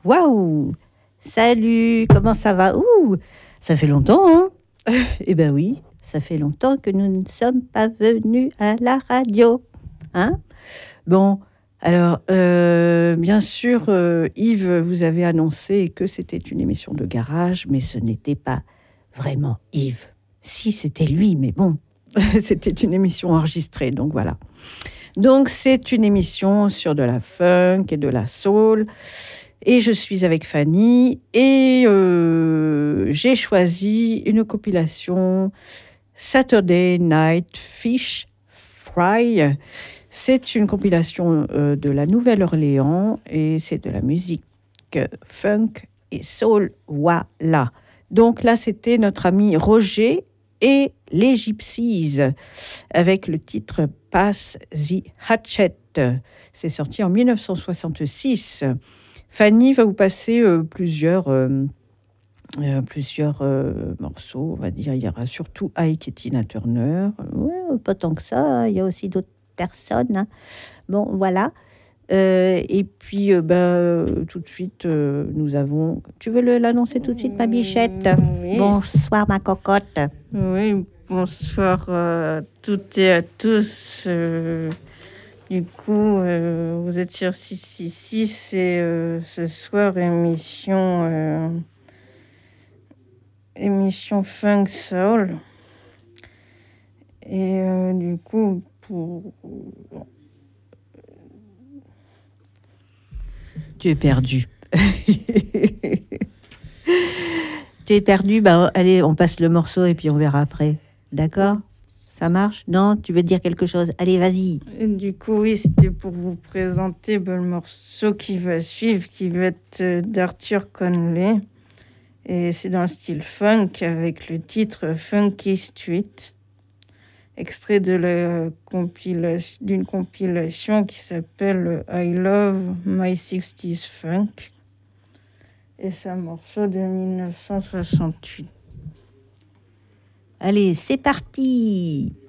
Waouh! Salut, comment ça va? Ouh, ça fait longtemps, hein? Eh ben oui, ça fait longtemps que nous ne sommes pas venus à la radio, hein? Bon, alors, bien sûr, Yves vous avez annoncé que c'était une émission de garage, mais ce n'était pas vraiment Yves. Si, c'était lui, mais bon, c'était une émission enregistrée, donc voilà. Donc, c'est une émission sur de la funk et de la soul. Et je suis avec Fanny et j'ai choisi une compilation Saturday Night Fish Fry. C'est une compilation de la Nouvelle-Orléans et c'est de la musique funk et soul. Voilà. Donc là, c'était notre ami Roger et les Gypsies avec le titre Pass the Hatchet. C'est sorti en 1966. Fanny va vous passer plusieurs morceaux, on va dire. Il y aura surtout Ike et Tina Turner. Ouais, pas tant que ça, hein. Il y a aussi d'autres personnes, hein. Bon, voilà. Et puis, tout de suite, nous avons... Tu veux l'annoncer tout de suite, ma bichette? Oui. Bonsoir, ma cocotte. Oui, bonsoir à toutes et à tous. Du coup, vous êtes sur 666 et ce soir, émission Funk Soul. Et du coup, Tu es perdu. Tu es perdu, bah, allez, on passe le morceau et puis on verra après. D'accord? Ça marche? Non? Tu veux dire quelque chose? Allez, vas-y. Et du coup, oui, c'était pour vous présenter le morceau qui va suivre, qui va être d'Arthur Conley. Et c'est dans le style funk avec le titre Funky Street, extrait de d'une compilation qui s'appelle I Love My 60s Funk. Et c'est un morceau de 1968. Allez, c'est parti!